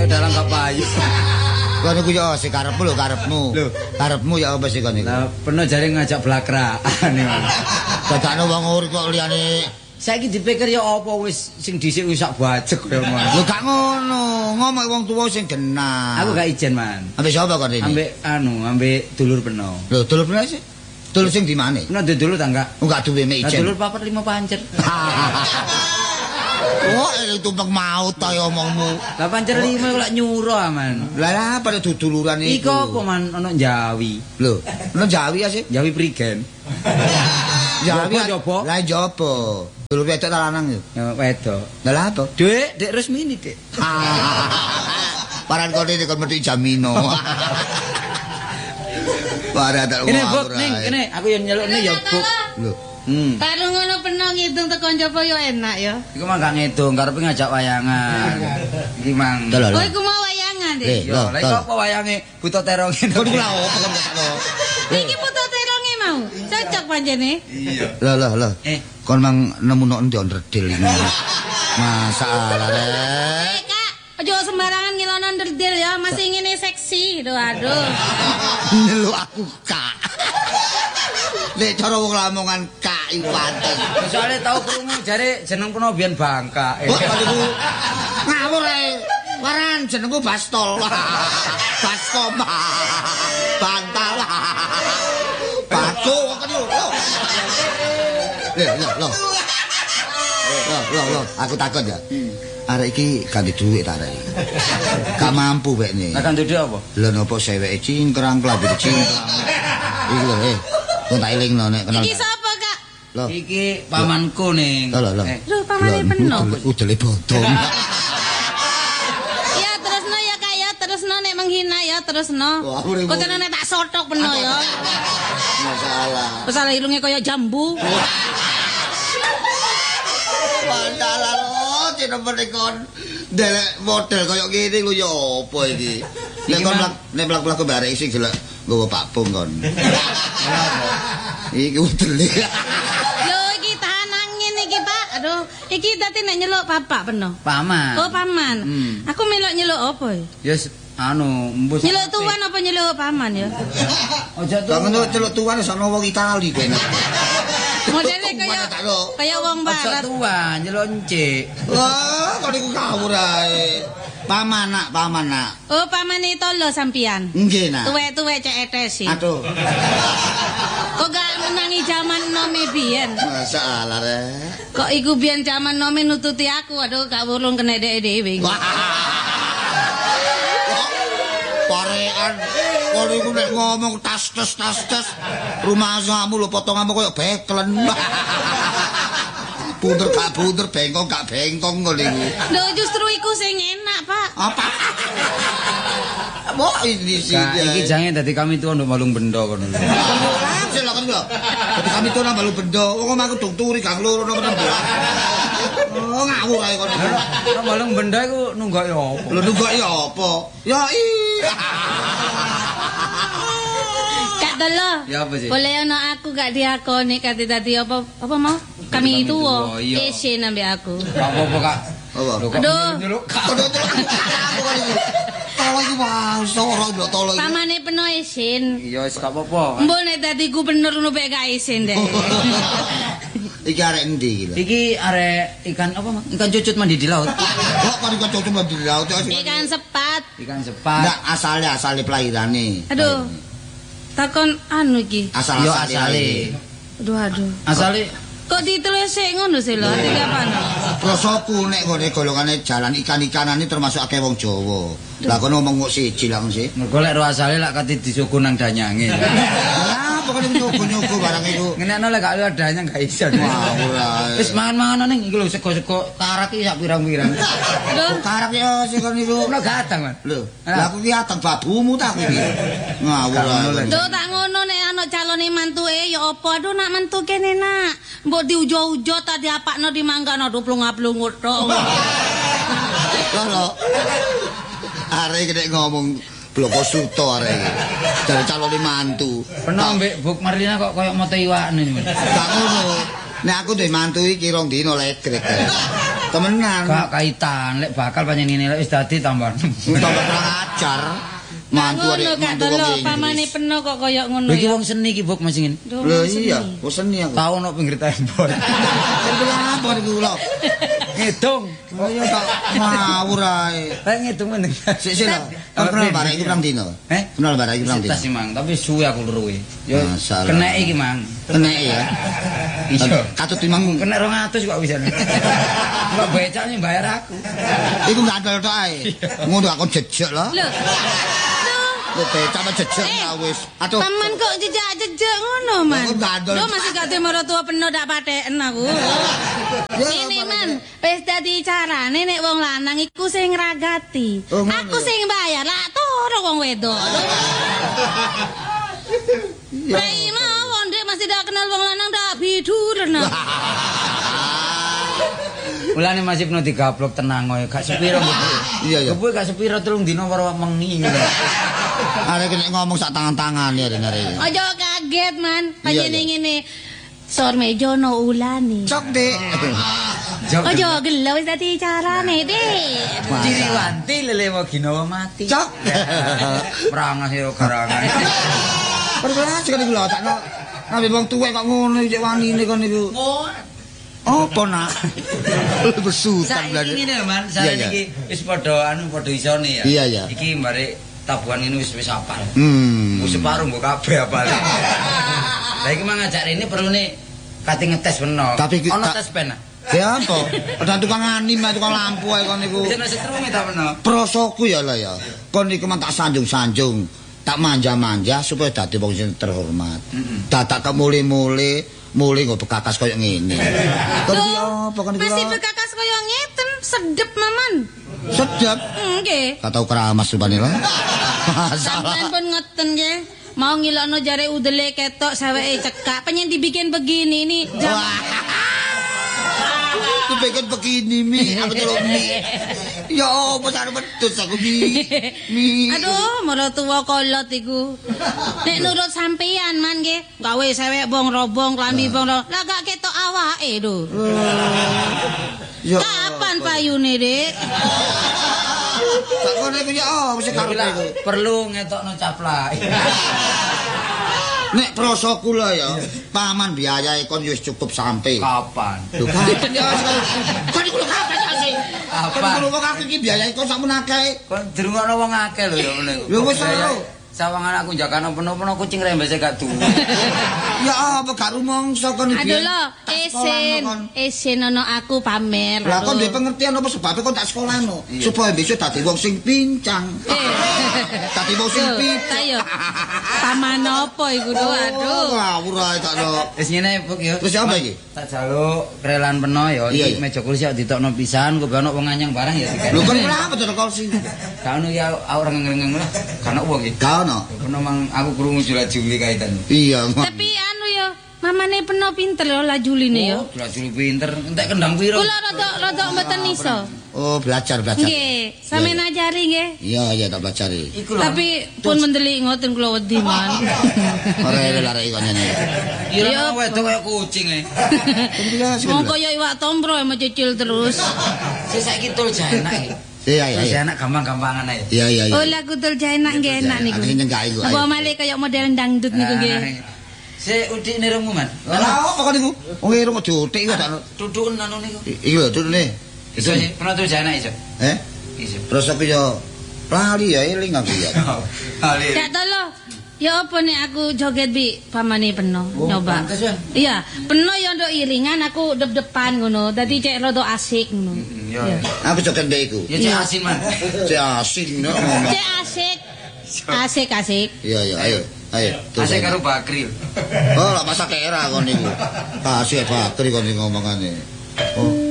dalang gak payu. Kono ku yo sing karepmu lho karepmu. Karepmu ya apa sih kono iku? Lah peno jare ngajak blakraan. Dadakno wong urip kok liyane. Saiki dipikir ya apa wis sing dhisik wis sak bajek kaya ngono. Lho gak ngono, ngomong wong tuwa sing genah. Aku gak ijen, Man. Ambek sapa kok ini? Ambek dulur peno. Lho, dulur peno sih. Dulur sing di mana? Peno dulur ta enggak? Enggak duwe mek ijen. Dulur 4-5 pancet. Oh, tumpeng maut ta ya omongmu. Lah pancet 5 kok lak nyuro Man. Lah pada duduluran iku. Iku apa Man ono Jawi. Lho, ono Jawi ya sih? Jawi prigen. Jawi jopo. Lah jopo. Dulur wedok ta lanang yo? Ya wedok. Lah apa? Dek resmi nih, Dek. Paran kene kon metu jamino. Para tak Kene buk ning, kene aku yo nyelukne ya buk. Lho. Karo ngono peno ngitung teko njaba yo enak yo. Iku mah gak ngedung, karepe ngajak wayangan. Iki mang. Oh iku mau wayangan, Dik. Yo, lha iku apa wayange Buta Teronge? Kok lha opo kok sakno? Iki foto teronge mau. Cocok pancene. Iya. Lah. Kon mang nemu nok endi ndredil iki. Masalah rek. Kak, aja sembarangan ngilono ndredil ya, masih ngene seksi. Aduh. Nelu aku Kak. Nek cara wong Lamongan Kak iku pantes. Soale tau krungu jare jeneng peno biyen Bangka. Ngawur ae. Waran jenengku Bastol. Baskom. Bantal. Batu kok yo. Loh, aku takut ya. Arek iki ganti dhuwit ta arek. Gak mampu wekne. Lah kan duwe apa? Lha napa seweke cingkrang klambine cingkrang. Iki lho, kok tak elingno nek kenal. Iki sapa, Kak? Loh. Iki pamanku ning. Lho. Lho, pamane peno. Udele bodong. Ya terusno ya Kak ya, terusno nek menghina ya terusno. Wah, aku ning- Kok tenan nek tak sotok peno ya. Masalah. Masalah irunge kaya jambu. Masalah lho, cenepene kon delek model kaya ngene lho ya apa iki. Nek kon mlaku barek sing jelek nggawa pakpung kon. Iki udele. Lho iki tahan angin iki, Pak. Aduh, iki dadi nek nyeluk bapak peno. Paman. Oh, paman. Aku melok nyeluk apa ya? Yes, mbus. Nyeluk tuan apa nyeluk paman ya? Aja Lah ngono celuk tuan sono wong Itali kene. Modele kaya wong barat. Tuan, nyeluk encik. Wah, kok niku ngawur ae. Paman nak. Oh, pamane tolo sampean. Nggih nak. Tuwek-tuwek cek etes sih. Aduh. Kok gak menangi zaman nome biyen? Masalah rek. Kok iku biyen zaman nome nututi aku. Aduh, gak wulung kena dhewe. Parean. Kok iku nek ngomong tas rumah kamu lho potonganmu koyo beklen. Bunder gak bunder, bengkong gak bengkong ngono iku. Lho justru iku sing enak, Pak. Apa? Mau ini sih. Iki jange dadi kami tuwa nduk malung bendo kono. Sik lho kan lho. Dadi kami tuwa nambah bendo. Wong aku dong turi Kang loro nang belas. Oh ngawur ae kono. Nek malung bendo iku nunggoki apa? Lho nunggoki apa? Ya Telo. Ya apa sih? Boleh ono aku gak diakoni kate dadi apa mau? Kami itu iya. isin ambek aku. Apa-apa Kak? Apa? Aduh. Nyeluk Kak. Tolong iki wae soro mbok tolong. Pamane peno isin. Iya wis gak apa-apa. Mbok nek dadi gubernur ngono pek gak isin deh. Iki arek endi iki lho? Iki arek ikan apa, Mang? Ikan cucut mandi di laut. Kok kok iku cocok mandi di laut. Ikan sepat. Ikan sepat. Enggak asale pelahirane. Aduh. Takon anu iki. Yo asale. Aduh. Asale Kok ditelesek ngono sih lho, ati kapan? Prosoku nek ngene golongane jalan ikan-ikanan iki termasuk akeh wong Jawa. Lah kono ngomong kok siji lah sih. mergo lek ro asale lak kate disuku nang danyange. Lah pokoke nyogo-nyogo barang iku. Ngenekno lek gak liwat danyang gak iso. Wah. Wis mangan-mangan ning iki lho sego-sego karak iki sak pirang-pirang. Lho, Karak yo sing kon niku. Ono gadang, Man. Lho, lah aku ki ateng babumu ta aku iki. Ngawur. Duh tak ngono nek ana calone mantuke ya apa? Aduh nak mantu kene nak. Mbok diujo-ujo ta diapakno dimanggano plung-plungut tok. Lho. Arek iki nek ngomong bloko suto arek iki. Dari calone mantu. Pernah mbek Buk Marlina kok koyo moto iwakne. Gak ngono. Nek aku duwe mantu iki rong dino legrek. Temenan. Gak kaitan, lek bakal pancen ngene lek wis dadi tambah. Tambah kurang ajar. Mantu ngono gak mantu telo wong pamane Inggris. peno kok koyo ngono Lho iki ya. wong seni iki Bok Mas ngene. Duh, Lho seni. iya, wong seni aku. Tau ono pinggir tembok. Itu apa niku lho? Ngedung. Oh iya tak ngawur ae. Kayak ngedung mending. Sik lho. Kenal barek iki pirang dino? Kenal barek iki pirang dino? Tas Mang, tapi suwe aku luruhe. Ya Masalah. kenek iki Mang. Kenek ya. Iya. Katut timang Kena 200 kok bisa. Kok becaknya bayar aku. iku gak ada tok ae. Ngono aku jejek lho. Lho. Lho becak apa jejek ya wis. Aduh. Paman kok jejak-jejak ngono, Man. Aku gak ada. Lho masih gak temu tua penuh dak patheken aku. Ini Man, wis dadi carane nek wong lanang iku sing ngragati. Oh, ngono Aku ya? sing bayar, lak turu wong wedok. Rai mawon Dek masih dak kenal wong lanang dak biduren. Mulane masih peno digablok tenang kowe, gak sepiro Bu. Iya ya. Kowe gak sepiro 3 dina karo mengi ngono. Arek nek ngomong sak tangan-tangan ya arek. Aja kaget, Man. Iya, Panjenengan iya. ngene. Sor meja no ulane. Cok, Dik. Aja gelo wis dadi carane, Dik. Ciri wanti lelewo ginawa mati. Cok. Prangas yo garangan. Perbelas kan iku lho takno. Nabi wong tuwek kok ngono cek wanine kon niku. Apa nak? Besutan Saiki ngene lho Man, Iya, saya iya. iki wis padha padha isone ya. Iya, iya. Iki mbare tabuhan ini wis apal. Wis separuh mbok kabeh apal. Lah iki mang ngajak rene perlu nih kate ngetes peno. Tapi ki- ono tak- tes pena. Ya apa? Ada tukang anim, tukang lampu ae kon niku. Wis ana setrum ta peno. Prosoku ya lah ya. Kon niku man tak sanjung-sanjung, tak manja-manja supaya dadi wong sing terhormat. Dadak kemuli-muli, muli nggo bekakas koyo ngene. Kon iki apa kon niku? Masih bekakas koyo ngeten, sedep Maman. Sedap. Nggih. Gak tau keramas rupane lho. Sampeyan pun ngeten nggih. Mau ngilokno jare udele ketok saweke cekak. Pengen dibikin begini ini. Dibikin begini mi, apa tuh mi? Ya apa cara pedus aku mi. Aduh, mara tuwa kolot iku. Nek nurut sampeyan man nggih, gawe sewek bong robong, klambi bong robong. Lah gak ketok awake lho. Ya Kapan payune, Dik? tak kono iku ya mesti karepe iku. Perlu ngetokno caplak. Nek prosoku lah ya, paman biayae kon wis cukup sampe. Kapan? Lho kapan ya kon iku lho kapan ya sih? Kapan? Kon iku aku iki biayae kon sakmen akeh. Kon dirungokno wong akeh lho ya ngene. Lho wis lho. Sawangan aku jakano peno-peno kucing rembese gak duwe. Ya apa gak rumangsa kon iki. Aduh lo, esen ono aku pamer. Lah kon aduh. duwe pengertian apa sebabnya kon tak sekolahno supaya besok dadi wong sing pincang. Dadi wong sing pincang. Ayo. Paman apa iku do? Aduh. Ngawur ae tak lo. Wis ngene Buk ya. Terus apa iki? Tak jaluk krelan peno ya. Iya, Iki iya. meja kursi kok ditokno pisan, kok ono wong anyang barang ya Lho kon dikene. kenapa to kursi? Gak ono ya orang ngeng-ngeng lah. Kan wong iki. Gak ono. Peno mang aku krungu jula-juli kaitan. Iya. Tapi anu ya, mamane peno pinter ya lajuline ya. Jula-juli pinter, entek kendang piro. Kula rada mboten iso. Oh, belajar. Nggih, sampeyan ajari nggih. Iya, tak belajar. Iku lho. Tapi pun mendelik ngoten kula wedi man. Ora lari kon ngene. Iya wedok kaya kucing e. Wong kaya iwak tombro mencicil terus. Sik saiki tul enak iki. Iya. Wis enak gampang-gampangan ae. Iya. Oh lagu tul enak nggih enak niku. Aku nyenggak iku. Apa malih kaya model dangdut niku nggih. Sik udik nirungmu man. Lah apa kon niku? Wong irung kok diutik kok tak. Dudukun anu niku. Iki lho dudune. Iso sih, pernah tul enak iso. Iso. Terus aku yo lali ya eling aku ya. Kali. Dak tolo. Ya apa nek aku joget bi pamane peno nyoba. pantes, ya. Iya, peno ya nduk iringan aku dep-depan ngono. Dadi cek rada asik ngono. Iya. Aku joget mbek iku. Ya cek asin man. Cek asin no ngomong. Cek asik. Asik. Iya, ayo. Asik karo Bakri. Oh, lah masak era kon niku. Kasih Bakri kon ngomongane. Oh.